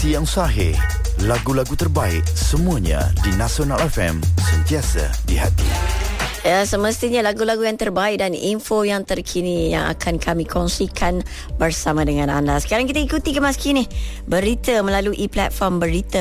Informasi yang sahih, lagu-lagu terbaik, semuanya di Nasional FM, sentiasa di hati. Ya, semestinya lagu-lagu yang terbaik dan info yang terkini yang akan kami kongsikan bersama dengan anda. Sekarang kita ikuti kemas kini berita melalui platform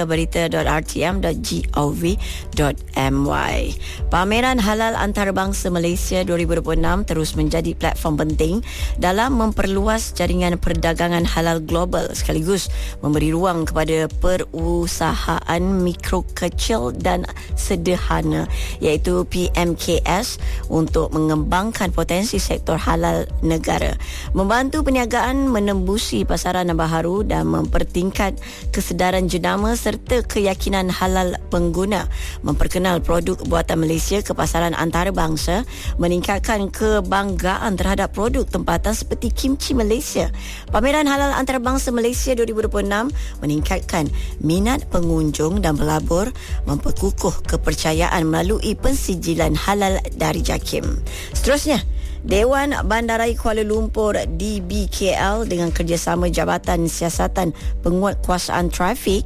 berita.rtm.gov.my. Pameran Halal Antarabangsa Malaysia 2026 terus menjadi platform penting dalam memperluas jaringan perdagangan halal global sekaligus memberi ruang kepada perusahaan mikro kecil dan sederhana iaitu PMKS untuk mengembangkan potensi sektor halal negara, membantu perniagaan menembusi pasaran baharu dan mempertingkat kesedaran jenama serta keyakinan halal pengguna, memperkenal produk buatan Malaysia ke pasaran antarabangsa, meningkatkan kebanggaan terhadap produk tempatan seperti kimchi Malaysia. Pameran Halal Antarabangsa Malaysia 2026 meningkatkan minat pengunjung dan pelabur, memperkukuh kepercayaan melalui pensijilan halal dari JAKIM. Seterusnya, Dewan Bandaraya Kuala Lumpur DBKL dengan kerjasama Jabatan Siasatan Penguatkuasaan Trafik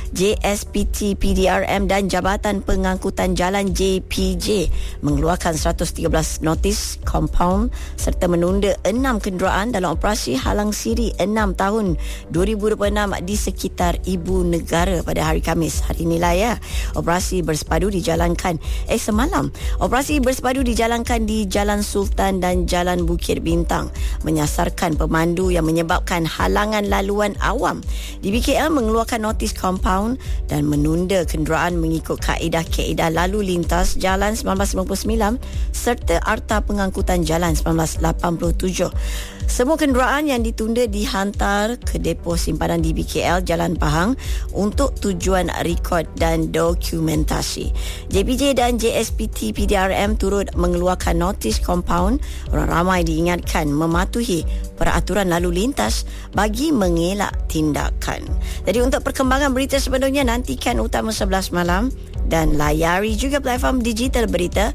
JSPT PDRM dan Jabatan Pengangkutan Jalan JPJ mengeluarkan 113 notis compound serta menunda 6 kenderaan dalam operasi halang siri 6 tahun 2026 di sekitar ibu negara pada hari Khamis hari inilah ya. Operasi bersepadu dijalankan semalam. Operasi bersepadu dijalankan di Jalan Sultan dan Jalan Bukit Bintang, menyasarkan pemandu yang menyebabkan halangan laluan awam. DBKL mengeluarkan notis compound dan menunda kenderaan mengikut kaedah-kaedah lalu lintas Jalan 1959 serta Akta Pengangkutan Jalan 1987. Semua kenderaan yang ditunda dihantar ke depo simpanan DBKL Jalan Pahang untuk tujuan rekod dan dokumentasi. JPJ dan JSPT PDRM turut mengeluarkan notis compound. Orang ramai diingatkan mematuhi peraturan lalu lintas bagi mengelak tindakan. Jadi untuk perkembangan berita sepenuhnya nantikan Utama 11 malam dan layari juga platform digital berita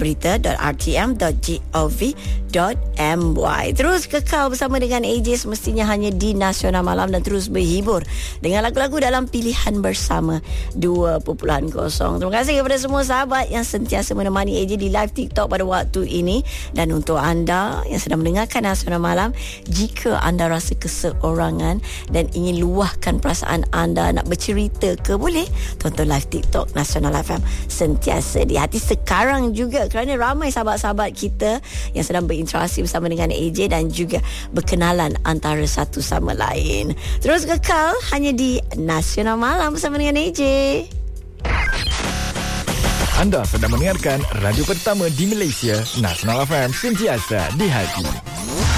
berita.rtm.gov.my. Terus kekal bersama dengan AJ semestinya hanya di Nasional Malam dan terus berhibur dengan lagu-lagu dalam pilihan bersama 2.0. Terima kasih kepada semua sahabat yang sentiasa menemani AJ di live TikTok pada waktu ini. Dan untuk anda yang sedang mendengarkan Nasional Malam, jika anda rasa keseorangan dan ingin luahkan perasaan anda nak bercerita ke, boleh tonton live TikTok Nasional FM sentiasa di hati sekarang juga, kerana ramai sahabat-sahabat kita yang sedang berinteraksi bersama dengan AJ dan juga berkenalan antara satu sama lain. Terus kekal hanya di Nasional Malam bersama dengan AJ. Anda sedang mendengarkan radio pertama di Malaysia, Nasional FM, sentiasa di hati.